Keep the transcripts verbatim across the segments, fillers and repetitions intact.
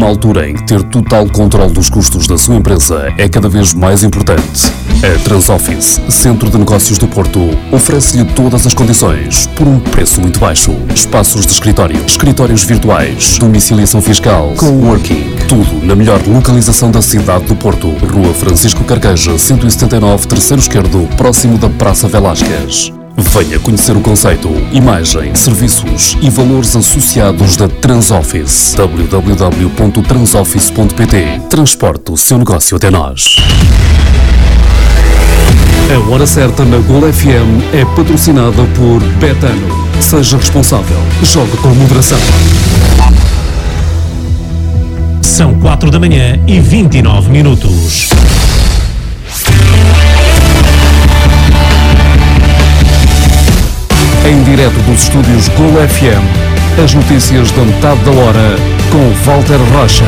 numa altura em que ter total controle dos custos da sua empresa é cada vez mais importante. A Transoffice, Centro de Negócios do Porto, oferece-lhe todas as condições por um preço muito baixo. Espaços de escritório, escritórios virtuais, domiciliação fiscal, coworking, tudo na melhor localização da cidade do Porto. Rua Francisco Carqueja, cento e setenta e nove, terceiro esquerdo, próximo da Praça Velásquez. Venha conhecer o conceito, imagem, serviços e valores associados da Transoffice. w w w ponto transoffice ponto p t. Transporte o seu negócio até nós. A Hora Certa na Gol F M é patrocinada por Betano. Seja responsável. Jogue com moderação. São quatro da manhã e vinte e nove minutos. Em direto dos estúdios Gol F M, as notícias da metade da hora com Walter Rocha.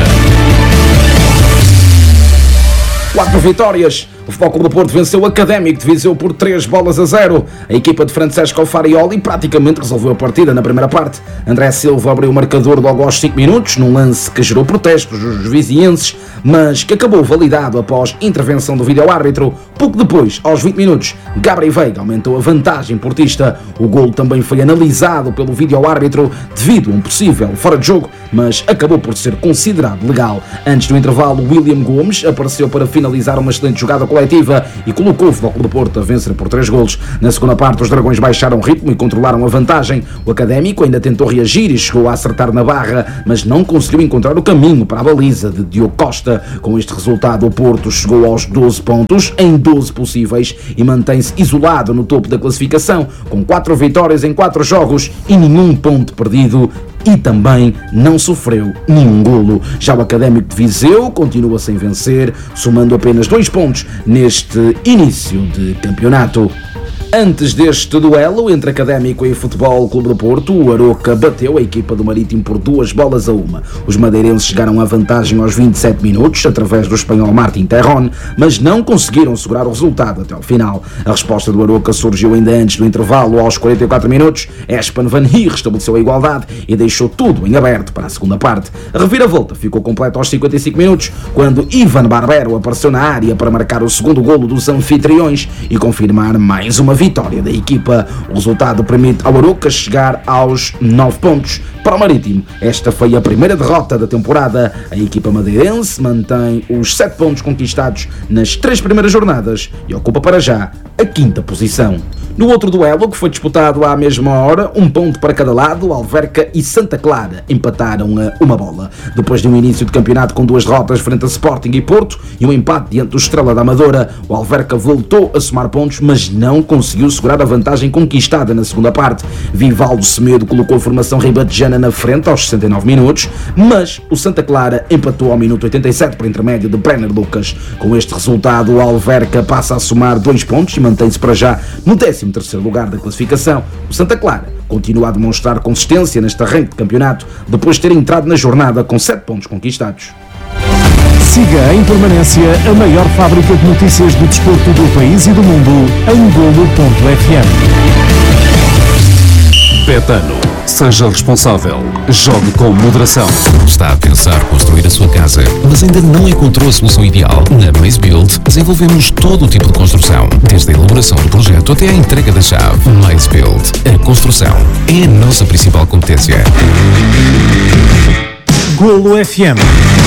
Quatro vitórias. O Futebol Clube do Porto venceu o Académico de Viseu por três bolas a zero. A equipa de Francesco Farioli praticamente resolveu a partida na primeira parte. André Silva abriu o marcador logo aos cinco minutos, num lance que gerou protestos dos vizienses, mas que acabou validado após intervenção do vídeo-árbitro. Pouco depois, aos vinte minutos, Gabriel Veiga aumentou a vantagem portista. O golo também foi analisado pelo vídeo-árbitro devido a um possível fora de jogo, mas acabou por ser considerado legal. Antes do intervalo, William Gomes apareceu para finalizar uma excelente jogada coletiva e colocou o Futebol Clube do Porto a vencer por três golos. Na segunda parte, os Dragões baixaram o ritmo e controlaram a vantagem. O Académico ainda tentou reagir e chegou a acertar na barra, mas não conseguiu encontrar o caminho para a baliza de Diogo Costa. Com este resultado, o Porto chegou aos doze pontos em doze possíveis e mantém-se isolado no topo da classificação, com quatro vitórias em quatro jogos e nenhum ponto perdido, e também não sofreu nenhum golo. Já o Académico de Viseu continua sem vencer, somando apenas dois pontos neste início de campeonato. Antes deste duelo entre Académico e Futebol Clube do Porto, o Aroca bateu a equipa do Marítimo por duas bolas a uma. Os madeirenses chegaram à vantagem aos vinte e sete minutos, através do espanhol Martín Terrón, mas não conseguiram segurar o resultado até ao final. A resposta do Aroca surgiu ainda antes do intervalo. Aos quarenta e quatro minutos, Espan Van Rie restabeleceu a igualdade e deixou tudo em aberto para a segunda parte. A reviravolta ficou completa aos cinquenta e cinco minutos, quando Ivan Barbero apareceu na área para marcar o segundo golo dos anfitriões e confirmar mais uma vitória da equipa. O resultado permite ao Aroca chegar aos nove pontos. Para o Marítimo, esta foi a primeira derrota da temporada. A equipa madeirense mantém os sete pontos conquistados nas três primeiras jornadas e ocupa para já a quinta posição. No outro duelo, que foi disputado à mesma hora, um ponto para cada lado, Alverca e Santa Clara empataram a uma bola. Depois de um início de campeonato com duas derrotas frente a Sporting e Porto e um empate diante do Estrela da Amadora, o Alverca voltou a somar pontos, mas não conseguiu segurar a vantagem conquistada na segunda parte. Vivaldo Semedo colocou a formação ribatejana na frente aos sessenta e nove minutos, mas o Santa Clara empatou ao minuto oitenta e sete por intermédio de Brenner Lucas. Com este resultado, o Alverca passa a somar dois pontos e mantém-se para já no décimo terceiro lugar da classificação. O Santa Clara continua a demonstrar consistência neste arranque de campeonato, depois de ter entrado na jornada com sete pontos conquistados. Siga em permanência a maior fábrica de notícias do desporto do país e do mundo em golo ponto f m. Betano. Seja responsável. Jogue com moderação. Está a pensar construir a sua casa, mas ainda não encontrou a solução ideal? Na Maze Build desenvolvemos todo o tipo de construção, desde a elaboração do projeto até a entrega da chave. Maze Build. A construção é a nossa principal competência. Golo F M.